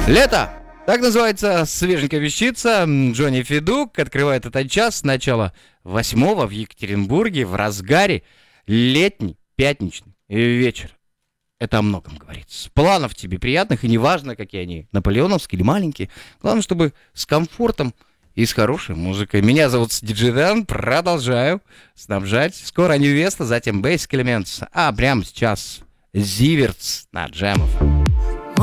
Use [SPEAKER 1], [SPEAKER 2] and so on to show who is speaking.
[SPEAKER 1] Лето! Так называется свеженькая вещица. Джонни Федук открывает этот час с начала 8 в Екатеринбурге в разгаре летний пятничный вечер. Это о многом говорит. Планов тебе приятных, и неважно, какие они, наполеоновские или маленькие. Главное, чтобы с комфортом и с хорошей музыкой. Меня зовут Диджей Дэн. Продолжаю снабжать. Скоро Невеста, затем Basic Elements. А прямо сейчас Зиверт на джемов.